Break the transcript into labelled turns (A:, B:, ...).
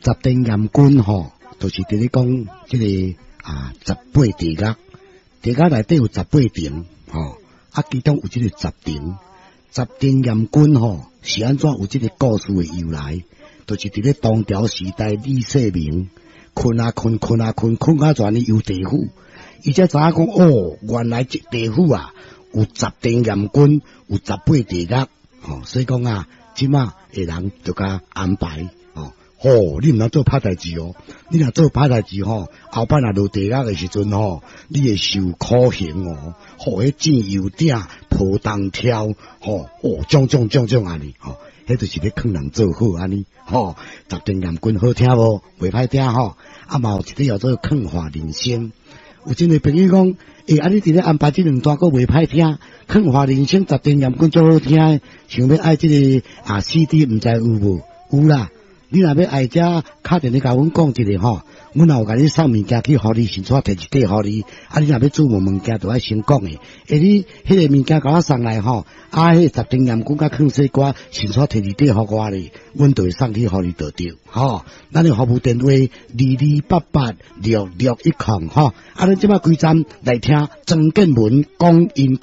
A: 十殿阎君吼，就是伫咧讲即个18地狱，地狱内底有18殿吼，其中有即个10殿。10殿阎君吼是安怎有即个故事的由来？就是伫咧唐朝时代，李世民困啊困啊全呢游地府，伊才知影讲哦，原来这地府有10殿阎君，有18地狱吼，所以讲即马的人就甲安排你毋通做歹代志哦，你若做歹代志后摆若落地狱的时阵你会受苦刑哦，迄箭油鼎破东跳种安尼迄就是咧劝人做好安尼10殿阎君好听无？袂歹听嘛有一个叫做劝化人生。有真个朋友讲，你伫咧安排这两段歌袂歹听，劝化人生10殿阎君最好听的，想要爱这个CD， 毋知有无？有啦。你若要爱遮敲电话甲阮讲一个阮也有甲你送物件去互你，先带一块互你。你若要注文物件，就爱先讲诶。你迄个物件甲我送来迄10殿阎君甲劝世歌，先带摕2块互我咧，阮就会送去互你就对。咱的服务电话22886610你即摆规站来听曾建文讲因。